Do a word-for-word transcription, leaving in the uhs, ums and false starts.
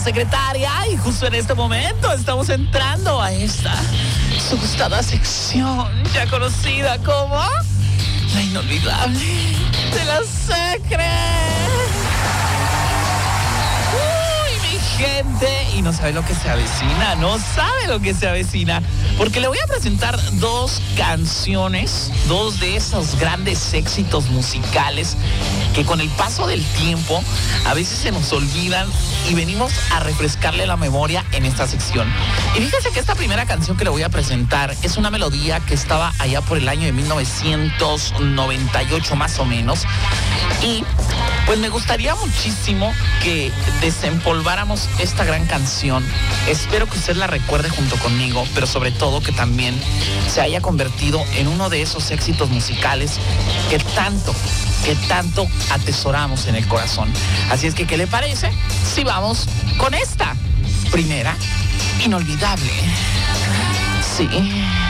secretaria, y justo en este momento estamos entrando a esta su gustada sección ya conocida como la inolvidable de la Secre. Uy, mi gente, y no sabe lo que se avecina, no sabe lo que se avecina, porque le voy a presentar dos canciones, dos de esos grandes éxitos musicales que con el paso del tiempo a veces se nos olvidan y venimos a refrescarle la memoria en esta sección. Y fíjense que esta primera canción que le voy a presentar es una melodía que estaba allá por el año de mil novecientos noventa y ocho más o menos, y pues me gustaría muchísimo que desempolváramos esta gran canción. Espero que usted la recuerde junto conmigo, pero sobre todo que también se haya convertido en uno de esos éxitos musicales que tanto, que tanto atesoramos en el corazón. Así es que, ¿qué le parece si vamos con esta primera inolvidable? Sí.